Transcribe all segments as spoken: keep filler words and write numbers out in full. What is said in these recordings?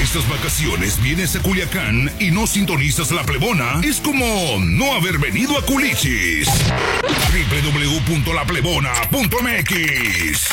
Estas vacaciones vienes a Culiacán y no sintonizas La Plebona, es como no haber venido a Culichis. doble u doble u doble u punto la plebona punto m x.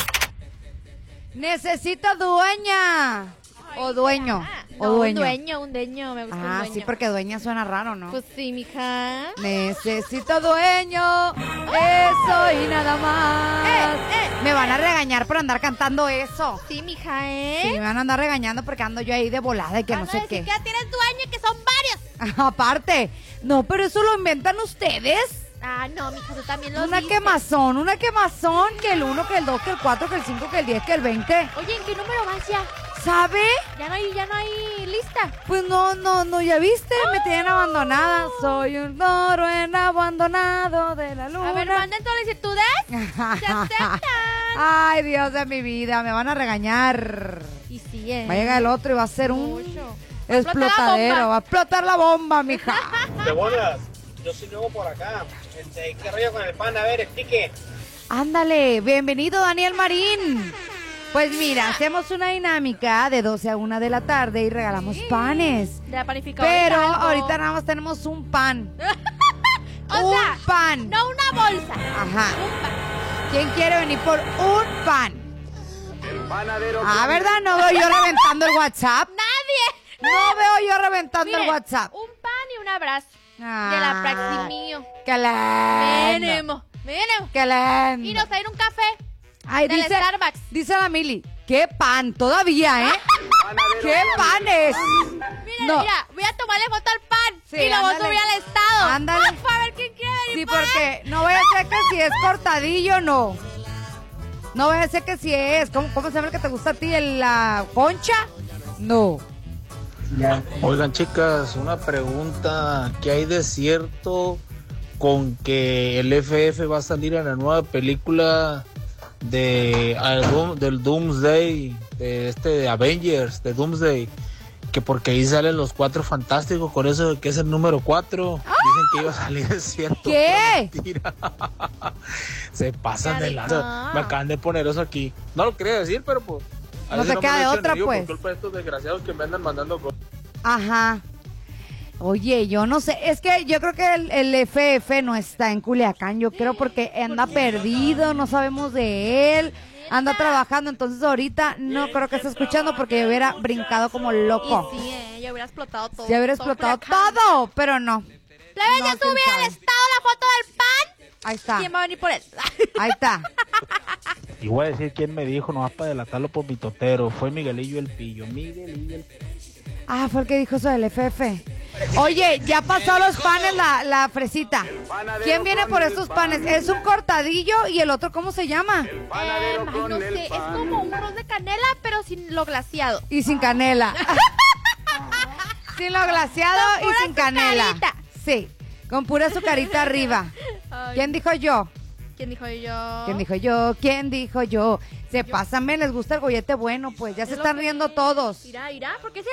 Necesita dueña. O dueño. No, o dueño. un dueño, un dueño, me gusta Ah, un dueño. sí, porque dueña suena raro, ¿no? Pues sí, mija. Necesito dueño, eso y nada más. Eh, eh, me van a regañar por andar cantando eso. Sí, mija, ¿eh? Sí, me van a andar regañando porque ando yo ahí de volada y que no Van a sé decir qué. que ya tienes dueño, que son varios. Aparte, no, pero eso lo inventan ustedes. Ah, no, mija, tú también lo Una dices. quemazón, una quemazón, que el uno, que el dos, que el cuatro, que el cinco, que el diez, que el veinte. Oye, ¿en qué número vas ya? ¿Sabe? Ya no hay, ya no hay lista. Pues no, no, no, ya viste, me tienen abandonada. Soy un toro en abandonado de la luna. A ver, manden solicitudes. Se aceptan. Ay, Dios de mi vida, me van a regañar. Y sí, eh. Va a llegar el otro y va a ser un Mucho. explotadero. Va a explotar la bomba, mija. De bolas, yo soy nuevo por acá. Este, ¿qué rollo con el pan? A ver, explique. Ándale, bienvenido Daniel Marín. Pues mira, hacemos una dinámica de doce a una de la tarde y regalamos panes. De la panificadora. Pero Hidalgo. ahorita nada más tenemos un pan. O un sea, pan. no una bolsa. Ajá. Un pan. ¿Quién quiere venir por un pan? El panadero. Ah, ¿verdad? No veo yo reventando el WhatsApp. Nadie. No veo yo reventando Miren, el WhatsApp. un pan y un abrazo. Ah, de la Praximio. ¡Qué lindo! Venimos, venimos. ¡Qué lindo! Y nos traen un café. Ay, del dice, Starbucks. dice la Mili, ¡qué pan! Todavía, ¿eh? ¡Qué panes! Mira, No. mira, voy a tomarle foto al pan. Sí, y lo voy a ándale. subir al estado. Ándale. Uf, a ver quién quiere venir. Sí, por él. porque no voy a ser que si es cortadillo, no. No voy a ser que si es. ¿Cómo, cómo se llama el que te gusta a ti? ¿El, ¿La concha? No. Oigan, chicas, una pregunta. ¿Qué hay de cierto con que el F F va a salir en la nueva película de al Doom- del Doomsday, de este de Avengers, de Doomsday? Que porque ahí salen los Cuatro Fantásticos, con eso de que es el número cuatro. Dicen que iba a salir, es cierto. ¿Qué? pero mentira. Se pasan de Carita. lanza. Me acaban de poner eso aquí. No lo quería decir, pero pues. a No veces te me queda lo de echan otra, en lío pues. Por culpa de estos desgraciados que me andan mandando cosas. Ajá. Oye, yo no sé, es que yo creo que el, el F F no está en Culiacán, yo creo porque anda perdido, no sabemos de él, anda trabajando, entonces ahorita no creo que esté escuchando porque yo hubiera brincado como loco. Y sí, eh, ya hubiera explotado todo. Ya hubiera todo explotado Culiacán. todo, pero no. Plebe, No, ya quién subí al sabe. estado la foto del pan. Ahí está, ¿Quién va a venir por él? ahí está. Y voy a decir quién me dijo, nomás para delatarlo por mi totero. Fue Miguelillo el Pillo. Miguelillo el Pillo. Ah, fue el que dijo eso del F F. Oye, ya pasó los panes la, la fresita. ¿Quién viene por estos panes? Es un cortadillo y el otro, ¿cómo se llama? Eh, ay, no sé, es como un arroz de canela, pero sin lo glaciado. Y sin canela. Sin lo glaciado Con y pura sin canela. azucarita. Sí, con pura azucarita arriba. Ay, ¿Quién dijo yo? ¿Quién dijo yo? ¿Quién dijo yo? ¿Quién dijo yo? Se pasan, me les gusta el gollete bueno, pues ya se Es lo están que- riendo todos. Irá, irá, ¿por qué se